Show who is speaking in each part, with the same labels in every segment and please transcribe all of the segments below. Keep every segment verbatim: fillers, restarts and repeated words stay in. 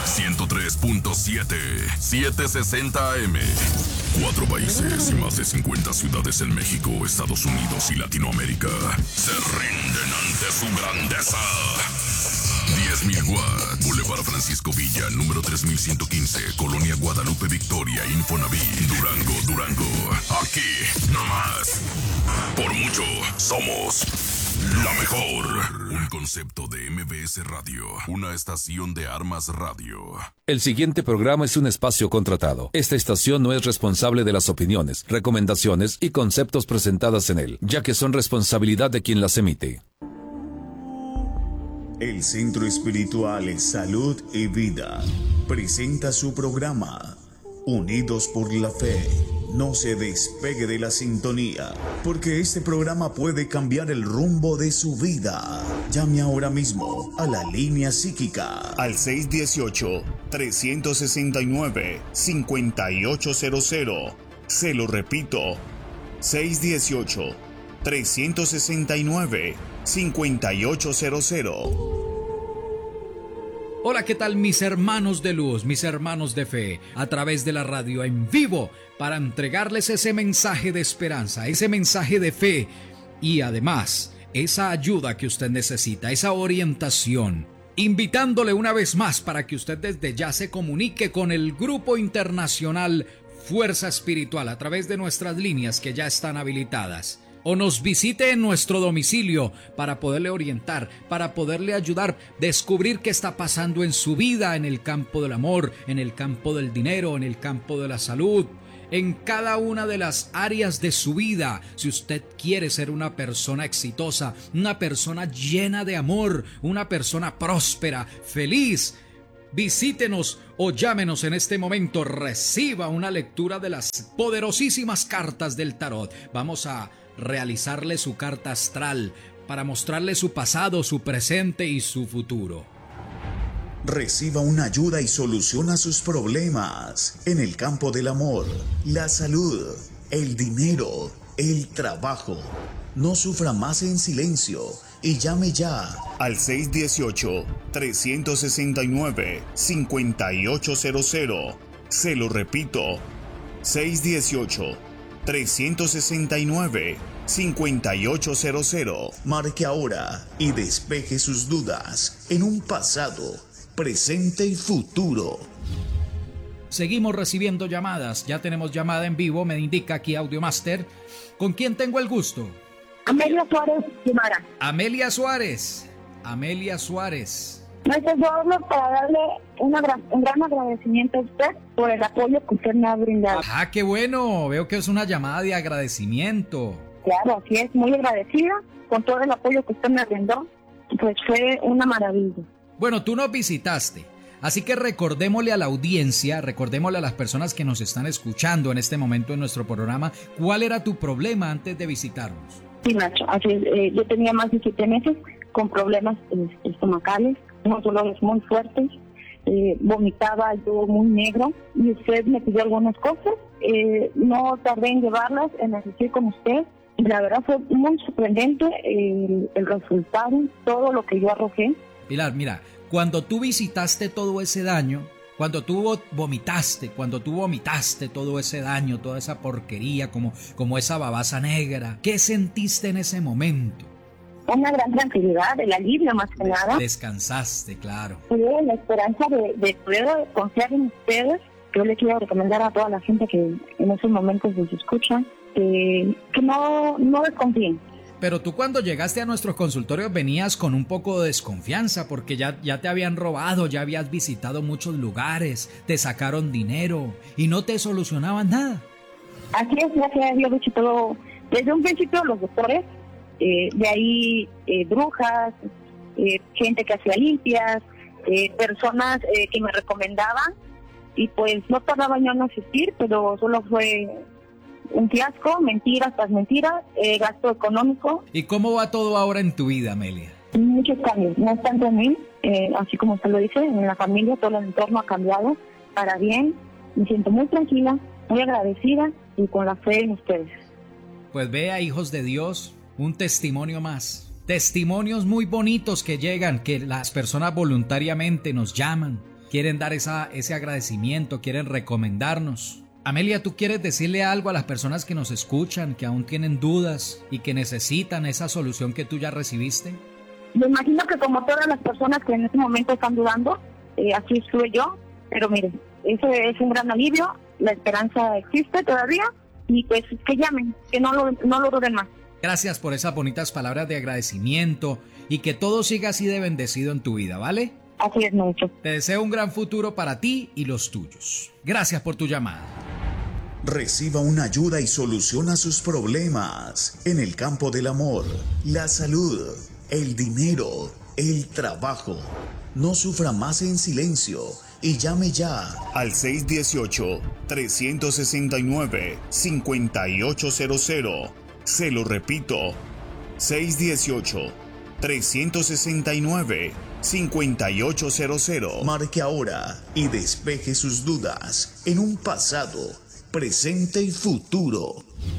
Speaker 1: ciento tres punto siete, setecientos sesenta A M. Cuatro países y más de cincuenta ciudades en México, Estados Unidos y Latinoamérica se rinden ante su grandeza. diez mil watts, Boulevard Francisco Villa, número tres mil ciento quince, Colonia Guadalupe Victoria, Infonavit, Durango, Durango. Aquí, no más. Por mucho, somos la mejor. Un concepto de M B S Radio, una estación de Armas Radio.
Speaker 2: El siguiente programa es un espacio contratado. Esta estación no es responsable de las opiniones, recomendaciones y conceptos presentadas en él, ya que son responsabilidad de quien las emite.
Speaker 3: El Centro Espiritual Salud y Vida presenta su programa Unidos por la Fe. No se despegue de la sintonía, porque este programa puede cambiar el rumbo de su vida. Llame ahora mismo a la línea psíquica al seis uno ocho, tres seis nueve, cinco ocho cero cero. Se lo repito, seis uno ocho, tres seis nueve, cinco ocho cero cero.
Speaker 4: Hola, ¿qué tal mis hermanos de luz, mis hermanos de fe? A través de la radio en vivo para entregarles ese mensaje de esperanza, ese mensaje de fe y además esa ayuda que usted necesita, esa orientación. Invitándole una vez más para que usted desde ya se comunique con el Grupo Internacional Fuerza Espiritual a través de nuestras líneas que ya están habilitadas. O nos visite en nuestro domicilio para poderle orientar, para poderle ayudar, descubrir qué está pasando en su vida, en el campo del amor, en el campo del dinero, en el campo de la salud, en cada una de las áreas de su vida. Si usted quiere ser una persona exitosa, una persona llena de amor, una persona próspera, feliz, visítenos o llámenos en este momento. Reciba una lectura de las poderosísimas cartas del tarot. Vamos a realizarle su carta astral para mostrarle su pasado, su presente y su futuro.
Speaker 3: Reciba una ayuda y soluciona sus problemas en el campo del amor, la salud, el dinero, el trabajo. No sufra más en silencio y llame ya al seis uno ocho, tres seis nueve, cinco ocho cero cero. Se lo repito, seis uno ocho, tres seis nueve, cinco ocho cero cero. Marque ahora y despeje sus dudas en un pasado, presente y futuro.
Speaker 4: Seguimos recibiendo llamadas. Ya tenemos llamada en vivo, me indica aquí Audiomaster. ¿Con quién tengo el gusto?
Speaker 5: Amelia Suárez Guimara.
Speaker 4: Amelia Suárez. Amelia Suárez.
Speaker 5: No estoy solo para darle una gran, un gran agradecimiento a usted por el apoyo que usted me ha brindado.
Speaker 4: Ah, qué bueno. Veo que es una llamada de agradecimiento.
Speaker 5: Claro, así es. Muy agradecida con todo el apoyo que usted me brindó. Pues fue una maravilla.
Speaker 4: Bueno, tú nos visitaste. Así que recordémosle a la audiencia, recordémosle a las personas que nos están escuchando en este momento en nuestro programa, ¿cuál era tu problema antes de visitarnos?
Speaker 5: Sí, Nacho, así es. Eh, yo tenía más de siete meses con problemas eh, estomacales, unos dolores muy fuertes, eh, vomitaba yo muy negro y usted me pidió algunas cosas, eh, no tardé en llevarlas, en asistir con usted y la verdad fue muy sorprendente el, el resultado, todo lo que yo arrojé.
Speaker 4: Pilar, mira, cuando tú visitaste todo ese daño, cuando tú vomitaste, cuando tú vomitaste todo ese daño, toda esa porquería, como, como esa babasa negra, ¿qué sentiste en ese momento?
Speaker 5: Una gran tranquilidad, el alivio más que nada.
Speaker 4: Descansaste, claro.
Speaker 5: Tuve la esperanza de, de poder confiar en ustedes. Yo le quiero recomendar a toda la gente que en esos momentos los escuchan, que, que no, no desconfíen.
Speaker 4: Pero tú cuando llegaste a nuestros consultorios venías con un poco de desconfianza porque ya, ya te habían robado, ya habías visitado muchos lugares, te sacaron dinero y no te solucionaban nada.
Speaker 5: Así es, ya se había dicho todo. Desde un principio los doctores, eh, de ahí eh, brujas, eh, gente que hacía limpias, eh, personas eh, que me recomendaban y pues no tardaba yo en asistir, pero solo fue un fiasco, mentiras tras mentiras, eh, gasto económico.
Speaker 4: ¿Y cómo va todo ahora en tu vida, Amelia?
Speaker 5: Muchos cambios, no tanto en mí, eh, así como usted lo dice, en la familia todo el entorno ha cambiado para bien. Me siento muy tranquila, muy agradecida y con la fe en ustedes.
Speaker 4: Pues vea, hijos de Dios, un testimonio más. Testimonios muy bonitos que llegan, que las personas voluntariamente nos llaman, quieren dar esa, ese agradecimiento, quieren recomendarnos. Amelia, ¿tú quieres decirle algo a las personas que nos escuchan, que aún tienen dudas y que necesitan esa solución que tú ya recibiste?
Speaker 5: Me imagino que como todas las personas que en este momento están dudando, eh, así estuve yo, pero miren, eso es un gran alivio, la esperanza existe todavía y pues que llamen, que no lo, no lo duden más.
Speaker 4: Gracias por esas bonitas palabras de agradecimiento y que todo siga así de bendecido en tu vida, ¿vale?
Speaker 5: Así es, mucho.
Speaker 4: Te deseo un gran futuro para ti y los tuyos. Gracias por tu llamada.
Speaker 3: Reciba una ayuda y soluciona sus problemas en el campo del amor, la salud, el dinero, el trabajo. No sufra más en silencio y llame ya al seis uno ocho, tres seis nueve, cinco ocho cero cero. Se lo repito, seis uno ocho, tres seis nueve, cinco ocho cero cero. Marque ahora y despeje sus dudas en un pasado, presente y futuro.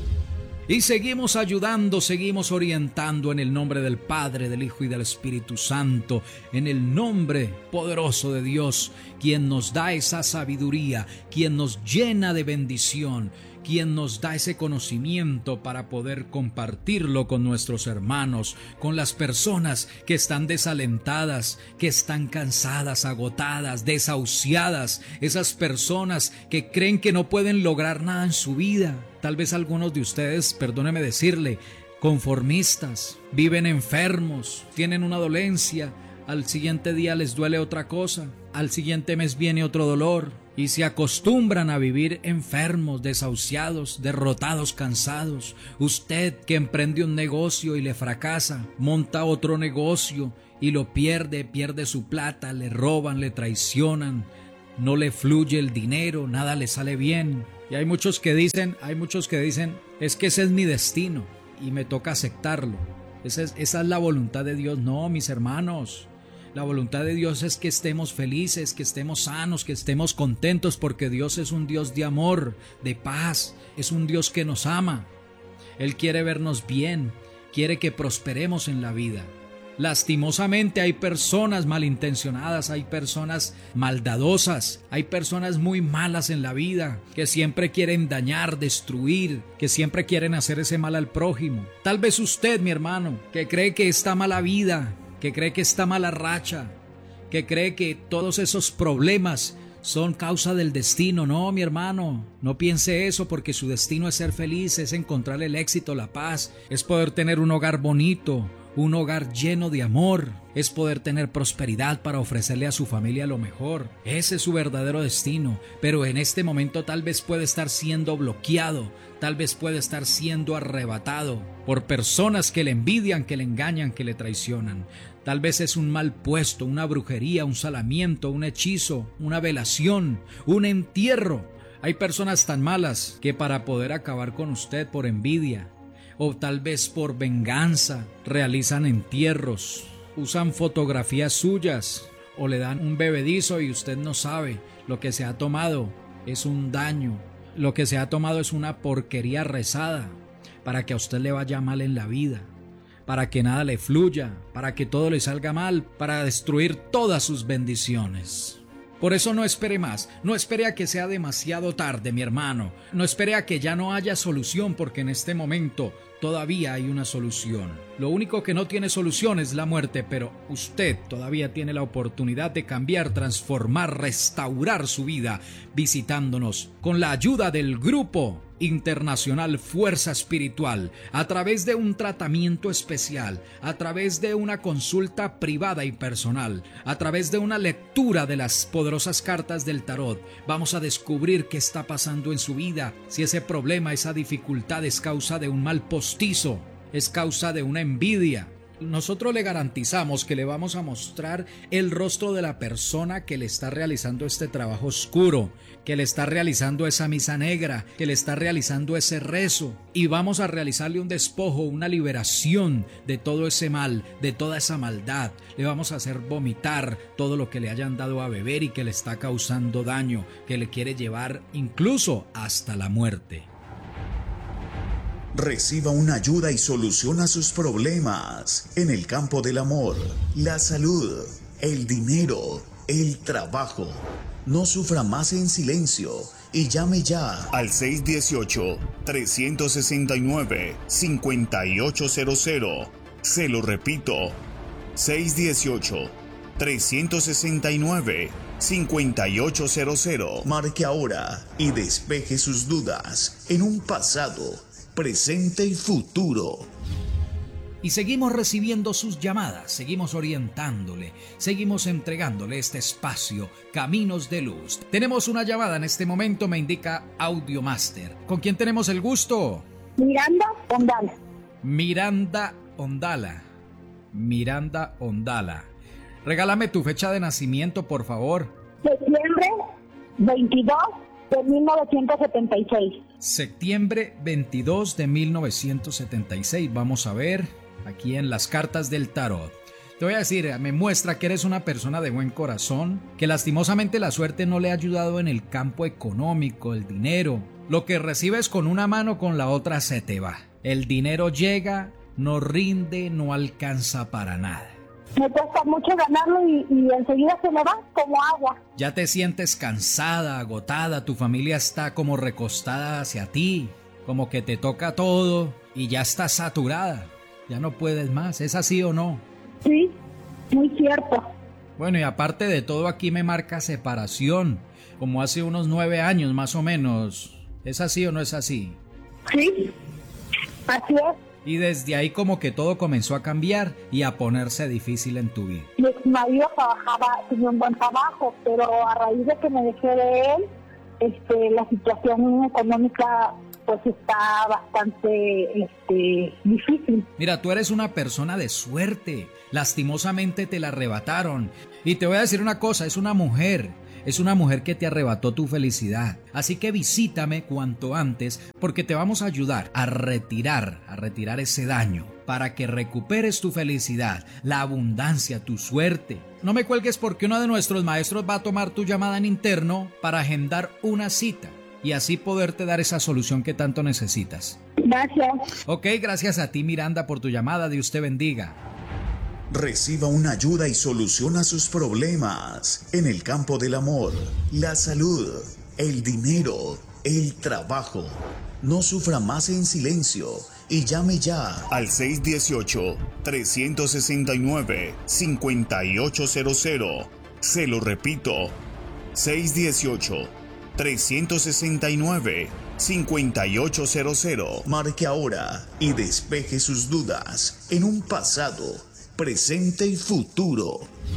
Speaker 4: Y seguimos ayudando, seguimos orientando en el nombre del Padre, del Hijo y del Espíritu Santo, en el nombre poderoso de Dios, quien nos da esa sabiduría, quien nos llena de bendición, quien nos da ese conocimiento para poder compartirlo con nuestros hermanos, con las personas que están desalentadas, que están cansadas, agotadas, desahuciadas, esas personas que creen que no pueden lograr nada en su vida. Tal vez algunos de ustedes, perdóneme decirle, conformistas, viven enfermos, tienen una dolencia, al siguiente día les duele otra cosa, al siguiente mes viene otro dolor y se acostumbran a vivir enfermos, desahuciados, derrotados, cansados. Usted que emprende un negocio y le fracasa, monta otro negocio y lo pierde, pierde su plata, le roban, le traicionan, no le fluye el dinero, nada le sale bien. Y hay muchos que dicen, hay muchos que dicen, es que ese es mi destino y me toca aceptarlo. Esa es, esa es la voluntad de Dios. No, mis hermanos, la voluntad de Dios es que estemos felices, que estemos sanos, que estemos contentos, porque Dios es un Dios de amor, de paz, es un Dios que nos ama. Él quiere vernos bien, quiere que prosperemos en la vida. Lastimosamente hay personas malintencionadas, hay personas maldadosas, hay personas muy malas en la vida que siempre quieren dañar, destruir, que siempre quieren hacer ese mal al prójimo. Tal vez usted, mi hermano, que cree que esta mala vida, que cree que esta mala racha, que cree que todos esos problemas son causa del destino. No, mi hermano, no piense eso, porque su destino es ser feliz, es encontrar el éxito, la paz, es poder tener un hogar bonito, un hogar lleno de amor, es poder tener prosperidad para ofrecerle a su familia lo mejor. Ese es su verdadero destino, pero en este momento tal vez puede estar siendo bloqueado, tal vez puede estar siendo arrebatado por personas que le envidian, que le engañan, que le traicionan. Tal vez es un mal puesto, una brujería, un salamiento, un hechizo, una velación, un entierro. Hay personas tan malas que para poder acabar con usted por envidia, o tal vez por venganza, realizan entierros, usan fotografías suyas o le dan un bebedizo y usted no sabe. Lo que se ha tomado es un daño, lo que se ha tomado es una porquería rezada para que a usted le vaya mal en la vida, para que nada le fluya, para que todo le salga mal, para destruir todas sus bendiciones. Por eso no espere más, no espere a que sea demasiado tarde, mi hermano, no espere a que ya no haya solución, porque en este momento todavía hay una solución. Lo único que no tiene solución es la muerte, pero usted todavía tiene la oportunidad de cambiar, transformar, restaurar su vida, visitándonos con la ayuda del Grupo Internacional Fuerza Espiritual, a través de un tratamiento especial, a través de una consulta privada y personal, a través de una lectura de las poderosas cartas del tarot. Vamos a descubrir qué está pasando en su vida, si ese problema, esa dificultad es causa de un mal postizo, es causa de una envidia. Nosotros le garantizamos que le vamos a mostrar el rostro de la persona que le está realizando este trabajo oscuro, que le está realizando esa misa negra, que le está realizando ese rezo, y vamos a realizarle un despojo, una liberación de todo ese mal, de toda esa maldad. Le vamos a hacer vomitar todo lo que le hayan dado a beber y que le está causando daño, que le quiere llevar incluso hasta la muerte.
Speaker 3: Reciba una ayuda y soluciona sus problemas en el campo del amor, la salud, el dinero, el trabajo. No sufra más en silencio y llame ya al seis uno ocho, tres seis nueve, cinco ocho cero cero. Se lo repito, seis uno ocho, tres seis nueve, cinco ocho cero cero. Marque ahora y despeje sus dudas en un pasado, presente y futuro.
Speaker 4: Y seguimos recibiendo sus llamadas, seguimos orientándole, seguimos entregándole este espacio, Caminos de Luz. Tenemos una llamada en este momento, me indica Audiomaster. ¿Con quién tenemos el gusto?
Speaker 5: Miranda Ondala.
Speaker 4: Miranda Ondala. Miranda Ondala. Regálame tu fecha de nacimiento, por favor.
Speaker 5: Septiembre veintidós de mil novecientos setenta y seis.
Speaker 4: Septiembre veintidós de mil novecientos setenta y seis. Vamos a ver aquí en las cartas del tarot. Te voy a decir, me muestra que eres una persona de buen corazón, que lastimosamente la suerte no le ha ayudado en el campo económico, el dinero. Lo que recibes con una mano, con la otra se te va. El dinero llega, no rinde, no alcanza para nada.
Speaker 5: Me cuesta mucho ganarlo y, y enseguida se me va como agua.
Speaker 4: Ya te sientes cansada, agotada, tu familia está como recostada hacia ti, como que te toca todo y ya estás saturada, ya no puedes más. ¿Es así o no?
Speaker 5: Sí, muy cierto.
Speaker 4: Bueno, y aparte de todo, aquí me marca separación, como hace unos nueve años más o menos. ¿Es así o no es así?
Speaker 5: Sí, así es.
Speaker 4: Y desde ahí como que todo comenzó a cambiar y a ponerse difícil en tu vida.
Speaker 5: Mi marido trabajaba, tenía un buen trabajo, pero a raíz de que me dejé de él, este, la situación económica pues está bastante este, difícil.
Speaker 4: Mira, tú eres una persona de suerte. Lastimosamente te la arrebataron. Y te voy a decir una cosa, es una mujer. Es una mujer que te arrebató tu felicidad. Así que visítame cuanto antes porque te vamos a ayudar a retirar, a retirar ese daño para que recuperes tu felicidad, la abundancia, tu suerte. No me cuelgues porque uno de nuestros maestros va a tomar tu llamada en interno para agendar una cita y así poderte dar esa solución que tanto necesitas.
Speaker 5: Gracias.
Speaker 4: Ok, gracias a ti, Miranda, por tu llamada. Dios te bendiga.
Speaker 3: Reciba una ayuda y soluciona sus problemas en el campo del amor, la salud, el dinero, el trabajo. No sufra más en silencio y llame ya al seis uno ocho, tres seis nueve, cinco ocho cero cero. Se lo repito, seis uno ocho, tres seis nueve, cinco ocho cero cero. Marque ahora y despeje sus dudas en un pasado, presente y futuro.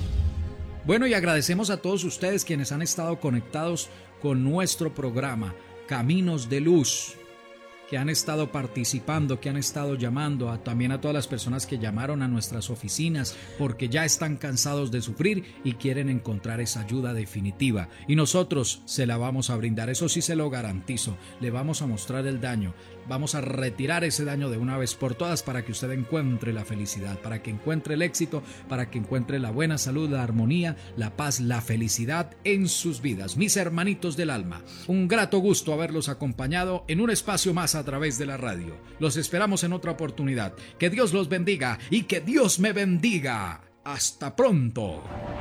Speaker 4: Bueno, y agradecemos a todos ustedes quienes han estado conectados con nuestro programa Caminos de Luz, que han estado participando, que han estado llamando, a, también a todas las personas que llamaron a nuestras oficinas porque ya están cansados de sufrir y quieren encontrar esa ayuda definitiva. Y nosotros se la vamos a brindar, eso sí se lo garantizo. Le vamos a mostrar el daño, vamos a retirar ese daño de una vez por todas para que usted encuentre la felicidad, para que encuentre el éxito, para que encuentre la buena salud, la armonía, la paz, la felicidad en sus vidas. Mis hermanitos del alma, un grato gusto haberlos acompañado en un espacio más a través de la radio. Los esperamos en otra oportunidad. Que Dios los bendiga y que Dios me bendiga. Hasta pronto.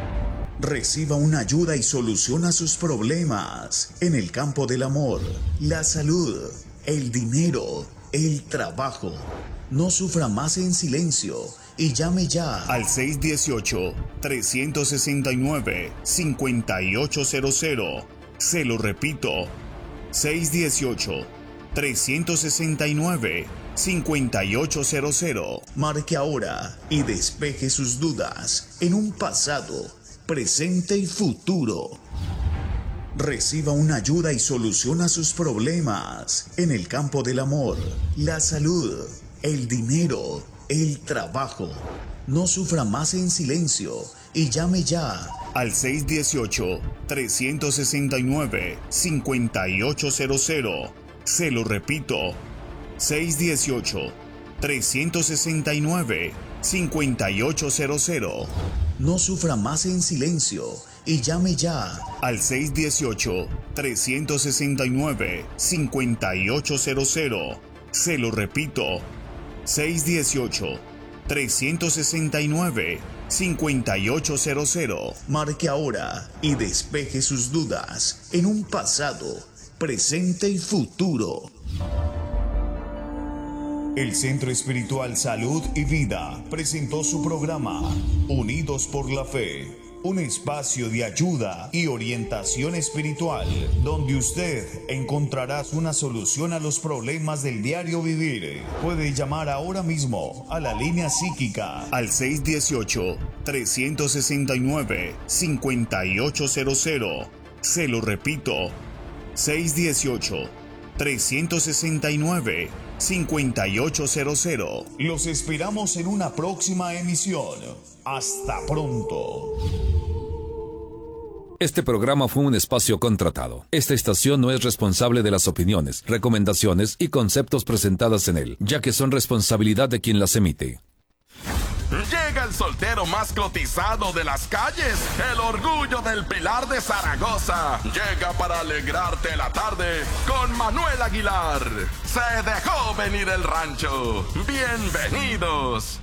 Speaker 3: Reciba una ayuda y soluciona sus problemas en el campo del amor, la salud, el dinero, el trabajo. No sufra más en silencio y llame ya al seis uno ocho, tres seis nueve, cinco ocho cero cero. Se lo repito, seis uno ocho, tres seis nueve, cinco ocho cero cero. Marque ahora y despeje sus dudas en un pasado, presente y futuro. Reciba una ayuda y soluciona sus problemas en el campo del amor, la salud, el dinero, el trabajo. No sufra más en silencio y llame ya al seis uno ocho, tres seis nueve, cinco ocho cero cero. Se lo repito, seis uno ocho, tres seis nueve, cinco ocho cero cero. No sufra más en silencio y llame ya al seis uno ocho, tres seis nueve, cinco ocho cero cero. Se lo repito, seis uno ocho, tres seis nueve, cinco ocho cero cero. Marque ahora y despeje sus dudas en un pasado, presente y futuro. El Centro Espiritual Salud y Vida presentó su programa Unidos por la Fe, un espacio de ayuda y orientación espiritual donde usted encontrará una solución a los problemas del diario vivir. Puede llamar ahora mismo a la línea psíquica al seis uno ocho, tres seis nueve, cinco ocho cero cero. Se lo repito, seis uno ocho, tres seis nueve, cinco ocho cero cero. Los esperamos en una próxima emisión. Hasta pronto.
Speaker 2: Este programa fue un espacio contratado. Esta estación no es responsable de las opiniones, recomendaciones y conceptos presentadas en él, ya que son responsabilidad de quien las emite.
Speaker 1: Llega el soltero más cotizado de las calles, el orgullo del Pilar de Zaragoza. Llega para alegrarte la tarde con Manuel Aguilar. Se dejó venir el rancho. Bienvenidos.